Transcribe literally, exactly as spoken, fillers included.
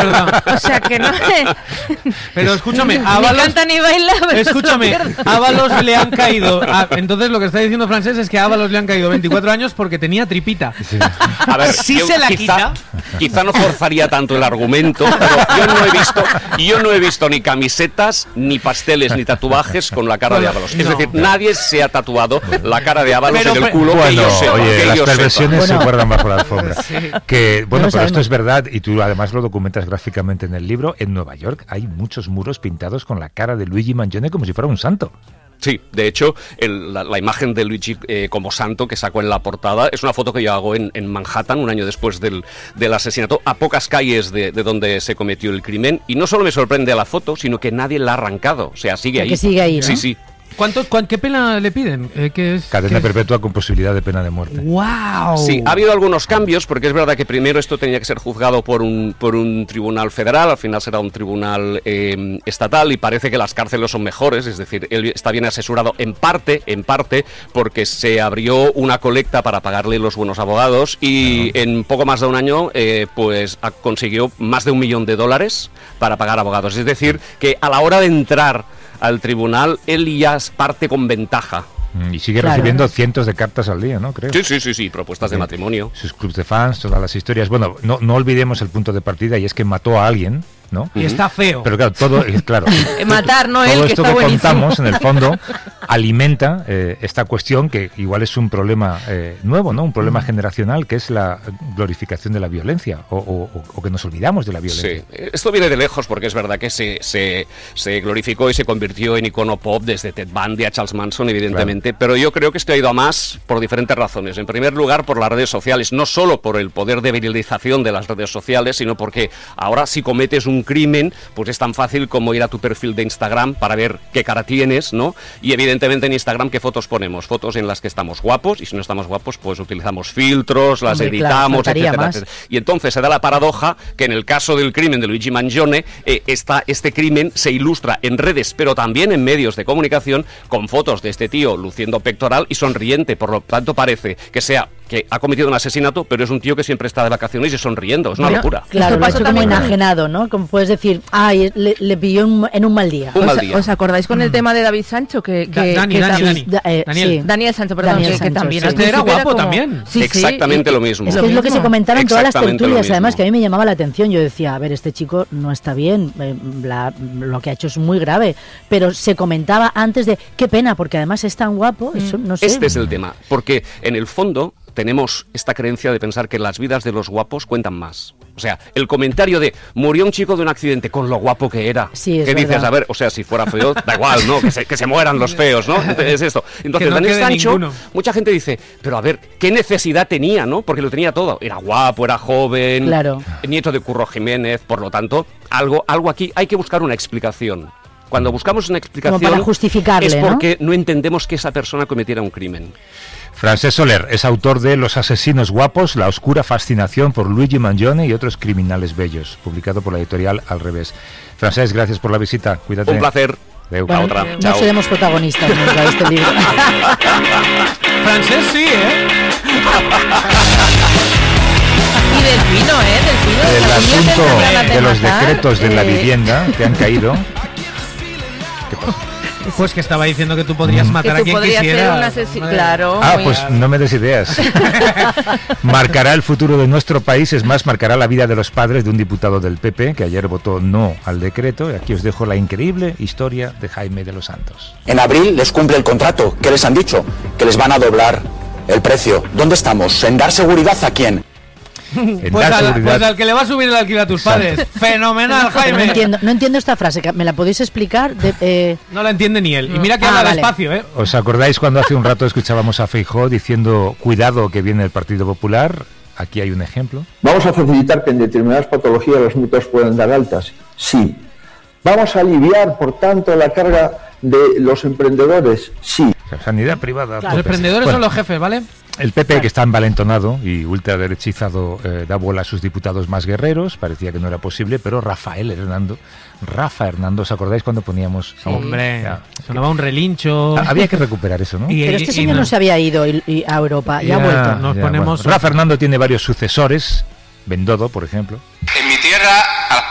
verdad. O sea que no. Pero escúchame, Ni Ábalos. canta ni baila. Pero Escúchame, a Ábalos le han caído. a- entonces lo que está diciendo Francés es que a Ábalos le han caído veinticuatro años porque tenía tripita. Sí. A ver, Si yo se la quizá, quita. quizá no forzaría tanto el argumento, pero yo no he visto, yo no he visto ni camisetas, ni pasteles, ni tatuajes con la cara de Ábalos. Es No. decir, nadie se ha tatuado la cara de Ábalos Pero, en el pero- culo que Bueno, yo sepa. oye, que las yo sepa. perversiones Bueno. se guardan bajo la alfombra. Sí. Que, bueno, No lo pero esto sabemos. es verdad, y tú además lo documentas gráficamente en el libro. En Nueva York hay muchos muros pintados con la cara de Luigi Mangione como si fuera un santo. Sí, de hecho, el- la, la imagen de Luigi eh, como santo que sacó en la portada es una foto que yo hago en, en Manhattan, un año después del, del asesinato, a pocas calles de, de donde se cometió el crimen. Y no solo me sorprende la foto, sino que nadie la ha arrancado. O sea, sigue ahí. Que sigue ahí, ¿no? Sí, sí. ¿Cuánto, cuán- ¿Qué pena le piden? Eh, ¿qué es, Cadena qué es? perpetua con posibilidad de pena de muerte. ¡Wow! Sí, ha habido algunos cambios, porque es verdad que primero esto tenía que ser juzgado por un, por un tribunal federal, al final será un tribunal eh, estatal, y parece que las cárceles son mejores, es decir, él está bien asesorado en parte, en parte, porque se abrió una colecta para pagarle los buenos abogados, y en poco más de un año, eh, pues ha- consiguió más de un millón de dólares para pagar abogados. Es decir, que a la hora de entrar al tribunal, él ya parte con ventaja. Mm, Y sigue Claro. recibiendo cientos de cartas al día, ¿no? Creo. Sí, sí, sí, sí, propuestas de Sí. matrimonio. Sus clubs de fans, todas las historias. Bueno, no, no olvidemos el punto de partida, y es que mató a alguien, ¿no? Y está feo. Pero claro, todo, es claro. Eh, Matar, no él, Todo que esto está que buenísimo. contamos, en el fondo, alimenta eh, esta cuestión que igual es un problema eh, nuevo, ¿no? Un problema generacional, que es la glorificación de la violencia, o, o- o que nos olvidamos de la violencia. Sí, esto viene de lejos porque es verdad que se, se, se glorificó y se convirtió en icono pop desde Ted Bundy a Charles Manson, evidentemente, pero yo creo que esto ha ido a más por diferentes razones. En primer lugar, por las redes sociales, no solo por el poder de viralización de las redes sociales, sino porque ahora si cometes un crimen, pues es tan fácil como ir a tu perfil de Instagram para ver qué cara tienes, ¿no? Y evidentemente en Instagram, ¿qué fotos ponemos? Fotos en las que estamos guapos, y si no estamos guapos, pues utilizamos filtros, las Hombre, claro, editamos, faltaría etcétera, más. etcétera. Y entonces se da la paradoja que en el caso del crimen de Luigi Mangione, eh, esta, este crimen se ilustra en redes, pero también en medios de comunicación, con fotos de este tío luciendo pectoral y sonriente. Por lo tanto, parece que sea que ha cometido un asesinato, pero es un tío que siempre está de vacaciones y sonriendo. Es una Bueno, locura. Claro, Esto lo ha pasó hecho como también con- enajenado, ¿no? Como puedes decir, ay, le, le pilló en, en un mal día. Un ¿Os, mal día. os acordáis con el tema de David Sancho? Que, Da- que, Dani, que Dani, tam- Dani. Da- eh, Daniel. sí. Daniel Sancho, perdón, Daniel que, que Sancho, también. sí. al Este era principio guapo como- también. Sí, sí, Exactamente y- lo mismo. Es Lo que es lo que mismo. se comentaron en todas las Exactamente lo tertulias, además, mismo. que a mí me llamaba la atención. Yo decía, a ver, este chico no está bien, eh, la- lo que ha hecho es muy grave, pero se comentaba antes de, qué pena, porque además es tan guapo, eso, no sé. Este es el tema, porque en el fondo tenemos esta creencia de pensar que las vidas de los guapos cuentan más. O sea, el comentario de murió un chico de un accidente con lo guapo que era. Sí, es ¿Qué dices? verdad. A ver, o sea, si fuera feo, da igual, ¿no? Que se, que se mueran los feos, ¿no? Es esto. Entonces, Que no Daniel quede Sancho, ninguno. mucha gente dice, pero a ver, ¿qué necesidad tenía, no? Porque lo tenía todo. Era guapo, era joven, Claro. nieto de Curro Jiménez, por lo tanto, algo, algo aquí hay que buscar una explicación. Cuando buscamos una explicación para justificarle, es ¿no? porque no entendemos que esa persona cometiera un crimen. Francesc Soler es autor de Los asesinos guapos, la oscura fascinación por Luigi Mangione y otros criminales bellos, publicado por la editorial Al Revés. Francesc, gracias por la visita. Cuídate. Un placer. Adeu. A Bueno, otra. no Chao. seremos protagonistas nunca de este libro. Francés sí, ¿eh? Y del vino, ¿eh? Del vino. de El las niñas que asunto entran a de los matar, decretos de la eh, vivienda que han caído. ¿Qué pasa? Pues que estaba diciendo que tú podrías Que matar a tú quien podrías ser quisieras. un asesino. Madre. Claro. Ah, muy- pues no me des ideas. Marcará el futuro de nuestro país, es más, marcará la vida de los padres de un diputado del P P que ayer votó no al decreto. Y aquí os dejo la increíble historia de Jaime de los Santos. En abril les cumple el contrato. ¿Qué les han dicho? Que les van a doblar el precio. ¿Dónde estamos? ¿En dar seguridad a quién? En Pues dar al, seguridad. pues al que le va a subir el alquiler a tus padres. Fenomenal, No Jaime. entiendo, no entiendo esta frase, ¿me la podéis explicar? De, eh, No la entiende ni él. Y mira que Ah, habla vale. despacio, ¿eh? ¿Os acordáis cuando hace un rato escuchábamos a Feijóo diciendo cuidado que viene el Partido Popular? Aquí hay un ejemplo. ¿Vamos a facilitar que en determinadas patologías las mutuas puedan dar altas? Sí. ¿Vamos a aliviar, por tanto, la carga de los emprendedores? Sí. O sea, sanidad privada. a Los tope. emprendedores Bueno, son los jefes, ¿vale? el P P, que está envalentonado y ultraderechizado, eh, da bola a sus diputados más guerreros. Parecía que no era posible, pero Rafael Hernando, Rafa Hernando, ¿os acordáis cuando poníamos? Sí. Hombre, Ya. sonaba un relincho. Ah, había que recuperar eso, ¿no? Y- pero este y- y señor no- no se había ido y- y a Europa, ya ha Ya. vuelto. Nos Ya, ponemos- bueno. Rafa Hernando tiene varios sucesores, Bendodo, por ejemplo. En mi tierra, a las